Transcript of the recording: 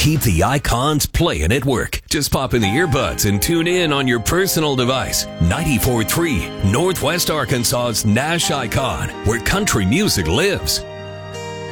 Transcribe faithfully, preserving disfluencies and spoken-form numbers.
keep the icons playing at work. Just pop in the earbuds and tune in on your personal device. ninety-four point three Northwest Arkansas's Nash Icon, where country music lives.